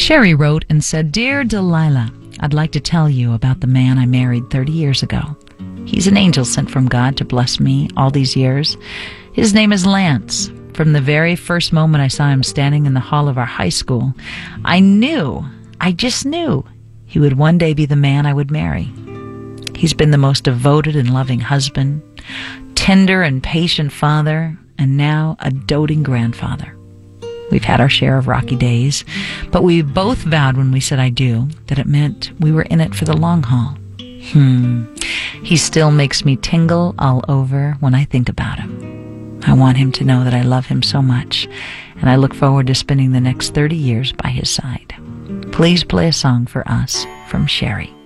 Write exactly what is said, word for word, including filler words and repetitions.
Sherry wrote and said, "Dear Delilah, I'd like to tell you about the man I married thirty years ago. He's an angel sent from God to bless me all these years. His name is Lance. From the very first moment I saw him standing in the hall of our high school, I knew, I just knew, he would one day be the man I would marry. He's been the most devoted and loving husband, tender and patient father, and now a doting grandfather. We've had our share of rocky days, but we both vowed when we said I do that it meant we were in it for the long haul. Hmm. He still makes me tingle all over when I think about him. I want him to know that I love him so much, and I look forward to spending the next thirty years by his side. Please play a song for us from Sherry."